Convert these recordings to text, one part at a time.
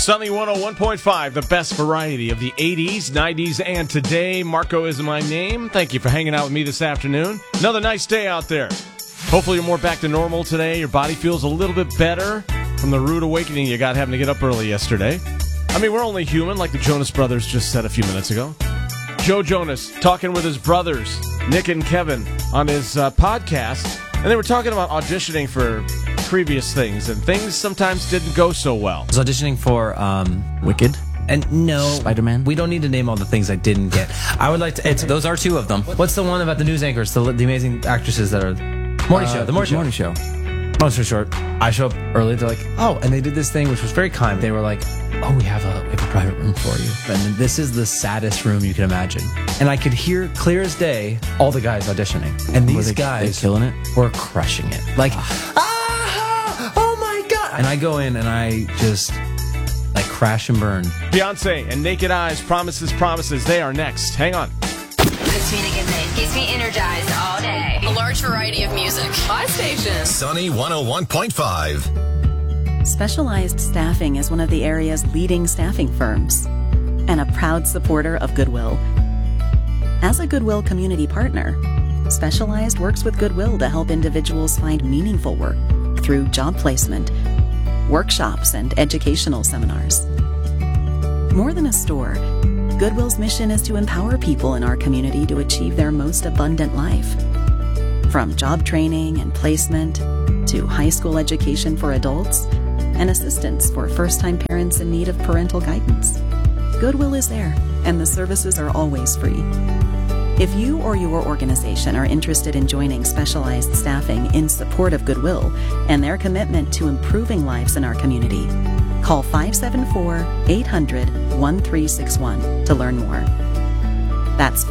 Sunny 101.5, the best variety of the 80s, 90s, and today. Marco is my name. Thank you for hanging out with me this afternoon. Another nice day out there. Hopefully you're more back to normal today. Your body feels a little bit better from the rude awakening you got having to get up early yesterday. I mean, we're only human, like the Jonas Brothers just said a few minutes ago. Joe Jonas talking with his brothers, Nick and Kevin, on his podcast. And they were talking about auditioning for previous things, and things sometimes didn't go so well. I was auditioning for Wicked. And no, Spider-Man. We don't need to name all the things I didn't get. I would like to. Those are two of them. What's the one about the news anchors, the amazing actresses that are morning show? The morning show. Long story short, I show up early. They're like, oh, and they did this thing which was very kind. They were like, oh, we have a private room for you, and this is the saddest room you can imagine. And I could hear clear as day all the guys auditioning, and these guys killing it, were crushing it. Like, oh my god! And I go in and I just like crash and burn. Beyonce and Naked Eyes, Promises. They are next. Hang on. It's me again, Nate. Keeps me energized all day. A large variety of music. 5 stations. Sunny 101.5. Specialized Staffing is one of the area's leading staffing firms and a proud supporter of Goodwill. As a Goodwill community partner, Specialized works with Goodwill to help individuals find meaningful work through job placement, workshops, and educational seminars. More than a store, Goodwill's mission is to empower people in our community to achieve their most abundant life. From job training and placement to high school education for adults and assistance for first-time parents in need of parental guidance, Goodwill is there, and the services are always free. If you or your organization are interested in joining Specialized Staffing in support of Goodwill and their commitment to improving lives in our community, call 574-800-1361 to learn more. That's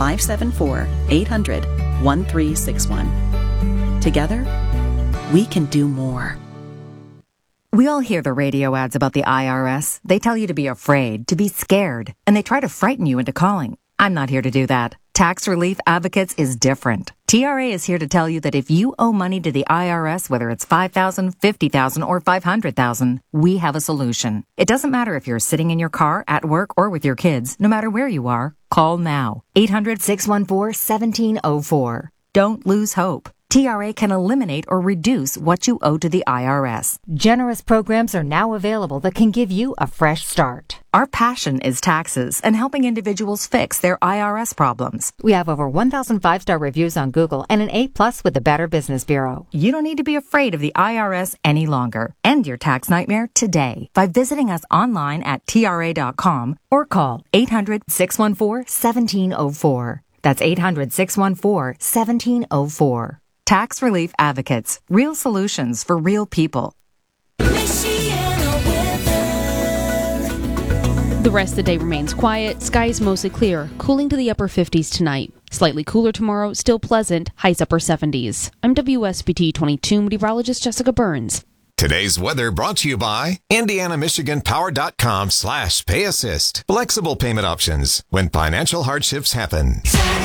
574-800-1361. Together, we can do more. We all hear the radio ads about the IRS. They tell you to be afraid, to be scared, and they try to frighten you into calling. I'm not here to do that. Tax Relief Advocates is different. TRA is here to tell you that if you owe money to the IRS, whether it's $5,000, $50,000, or $500,000, we have a solution. It doesn't matter if you're sitting in your car, at work, or with your kids. No matter where you are, call now. 800-614-1704. Don't lose hope. TRA can eliminate or reduce what you owe to the IRS. Generous programs are now available that can give you a fresh start. Our passion is taxes and helping individuals fix their IRS problems. We have over 1,000 5-star reviews on Google and an A+ with the Better Business Bureau. You don't need to be afraid of the IRS any longer. End your tax nightmare today by visiting us online at TRA.com or call 800-614-1704. That's 800-614-1704. Tax Relief Advocates. Real solutions for real people. The rest of the day remains quiet. Skies mostly clear, cooling to the upper 50s tonight. Slightly cooler tomorrow, still pleasant, highs upper 70s. I'm WSBT 22 meteorologist Jessica Burns. Today's weather brought to you by IndianaMichiganPower.com/PayAssist. Flexible payment options when financial hardships happen.